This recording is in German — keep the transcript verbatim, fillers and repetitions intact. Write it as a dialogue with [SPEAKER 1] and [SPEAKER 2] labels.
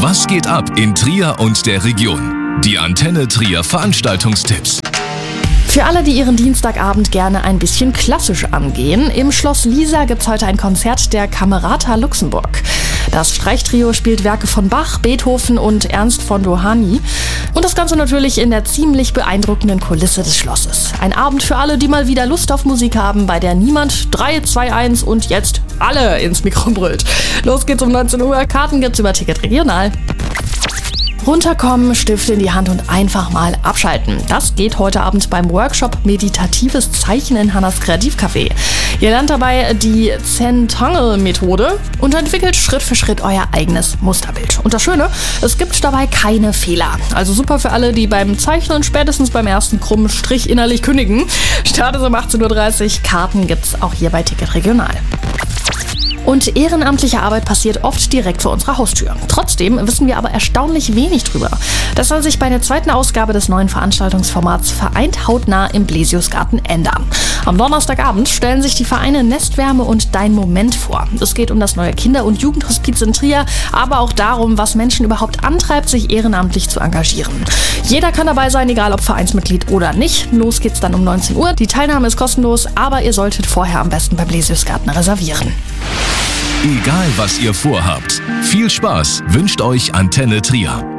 [SPEAKER 1] Was geht ab in Trier und der Region? Die Antenne Trier Veranstaltungstipps.
[SPEAKER 2] Für alle, die ihren Dienstagabend gerne ein bisschen klassisch angehen, im Schloss Lisa gibt's heute ein Konzert der Camerata Luxemburg. Das Streichtrio spielt Werke von Bach, Beethoven und Ernst von Dohnanyi. Und das Ganze natürlich in der ziemlich beeindruckenden Kulisse des Schlosses. Ein Abend für alle, die mal wieder Lust auf Musik haben, bei der niemand drei, zwei, eins und jetzt alle ins Mikro brüllt. Los geht's um neunzehn Uhr. Karten gibt's über Ticket Regional. Runterkommen, Stift in die Hand und einfach mal abschalten. Das geht heute Abend beim Workshop Meditatives Zeichnen in Hannas Kreativcafé. Ihr lernt dabei die Zentangle-Methode und entwickelt Schritt für Schritt euer eigenes Musterbild. Und das Schöne, es gibt dabei keine Fehler. Also super für alle, die beim Zeichnen spätestens beim ersten krummen Strich innerlich kündigen. Start ist um achtzehn Uhr dreißig. Karten gibt's auch hier bei Ticket Regional. Und ehrenamtliche Arbeit passiert oft direkt vor unserer Haustür. Trotzdem wissen wir aber erstaunlich wenig drüber. Das soll sich bei der zweiten Ausgabe des neuen Veranstaltungsformats Vereint hautnah im Blesiusgarten ändern. Am Donnerstagabend stellen sich die Vereine Nestwärme und Dein Moment vor. Es geht um das neue Kinder- und Jugendhospiz in Trier, aber auch darum, was Menschen überhaupt antreibt, sich ehrenamtlich zu engagieren. Jeder kann dabei sein, egal ob Vereinsmitglied oder nicht. Los geht's dann um neunzehn Uhr. Die Teilnahme ist kostenlos, aber ihr solltet vorher am besten beim Blesiusgarten reservieren.
[SPEAKER 1] Egal was ihr vorhabt, viel Spaß wünscht euch Antenne Trier.